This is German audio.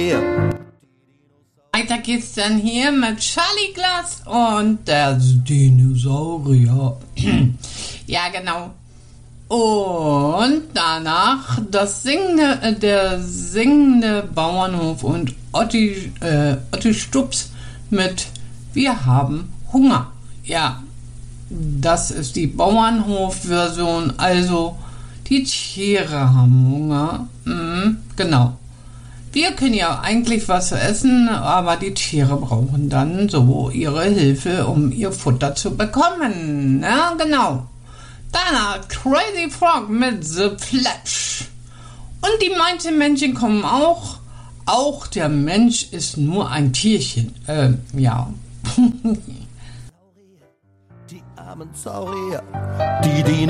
Weiter geht's dann hier mit Charlie Glass und der Dinosaurier. Ja, genau. Und danach der singende Bauernhof und Otti Stups mit Wir haben Hunger. Ja, das ist die Bauernhof-Version, also die Tiere haben Hunger. Genau. Wir können ja eigentlich was essen, aber die Tiere brauchen dann so ihre Hilfe, um ihr Futter zu bekommen. Ja, genau. Danach Crazy Frog mit The Flash. Und die Männchen kommen auch. Auch der Mensch ist nur ein Tierchen. Ja. Die armen Saurier, die